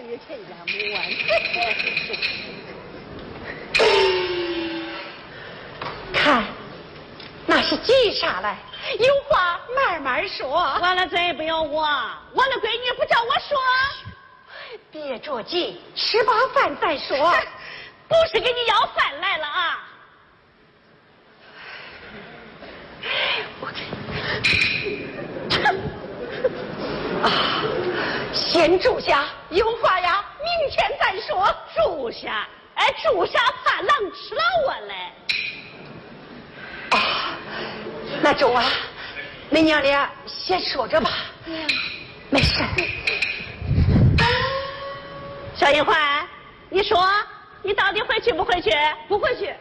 也这样没完。 看，那是急啥来？有话慢慢说。 我的嘴不由我，我的闺女不叫我说。 别着急，吃饱饭再说。 不是给你要饭来了啊！ 啊，先住下，有话呀，明天再说。 住下，哎，住下怕狼吃了我嘞。 啊，那中啊，恁娘俩先说着吧。没事。 小银环，你说你到底回去不回去？ 不回去。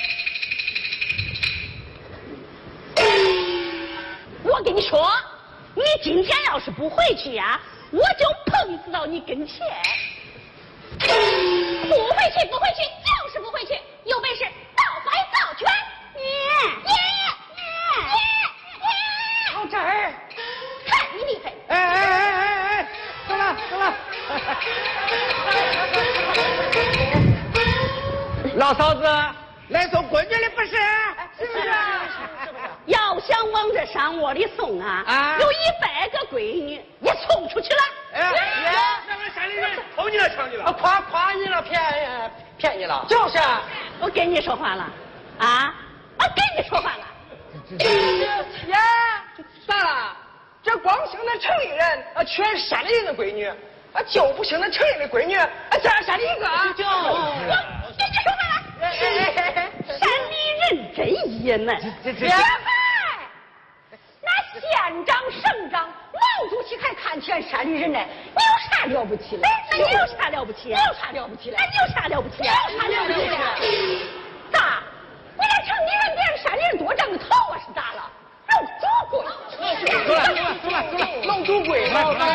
我跟你说，你今天要是不回去呀，我就碰死到你跟前。不回去，不回去，就是不回去。有本事倒摆倒拳！ 到这儿， 看你厉害！ 哎，走了走了。老嫂子来送闺女的不是？ 是啊。要想往这山窝里送啊，有100个闺女也送出去了。 那个山里人偷你了抢你了，夸你了，骗你了。就是， 我跟你说话了啊，我跟你说话了。 呀，咋了？这光姓那城里人全是山里人的闺女，就不姓那城里的闺女，咱山里一个。 我跟你说话了。山里人真爷们。 那县长、省长、毛主席还看全山里人呢，你有啥了不起嘞？ 那你有啥了不起？ 你有啥了不起嘞？ 那你有啥了不起？ 有啥了不起？咋？你连城里人比人山里人多长个头啊？是咋了？老主贵。 走了，老主贵。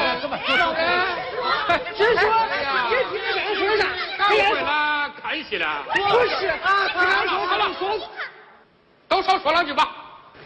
只说别听这个事干会了，看戏了。 不是啊，好了， 都少说两句吧。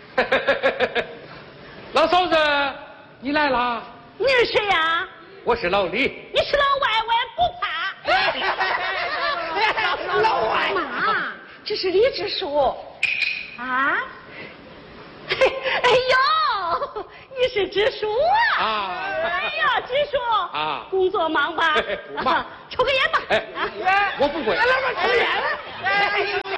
老嫂子，你来啦？ 你是谁呀？ 我是老李。 你是老外，我也不怕。 老外妈，这是李支书啊！哎呦，你是支书啊！哎呀，支书啊， 工作忙吧？ 不忙， 抽个烟吧。 我不会。 来吧，抽烟。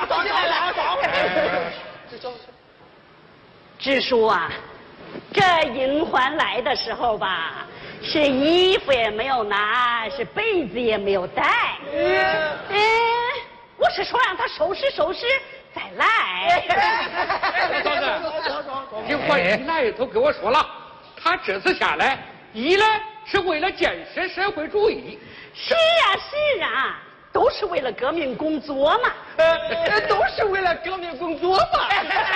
支书啊，这银环来的时候吧，是衣服也没有拿，是被子也没有带。我是说让他收拾收拾再来。 老嫂子，银环一来都跟我说了，他这次下来，一来是为了建设社会主义。 是啊，都是为了革命工作嘛。 都是为了革命工作嘛。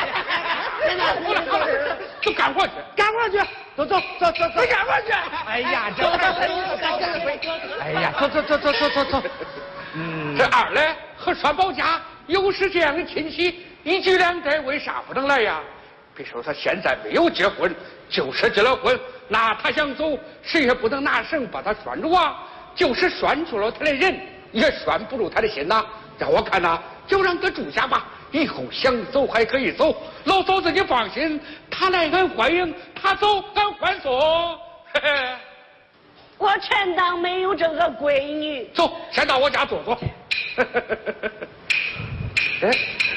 都干活去，走， 干活去。 哎呀，这哎呀，走。这二来和双保家又是这样的亲戚，一举两得，为啥不能来呀？别说他现在没有结婚，就是结了婚，那他想走，谁也不能拿绳把他拴住啊！就是拴住了他的人，也拴不住他的心呐。让我看呐，就让他住下吧，以后想走还可以走。老嫂子你放心，他来俺欢迎，他走俺欢送。嘿嘿。 我全当没有这个闺女。 走，先到我家坐坐。哎。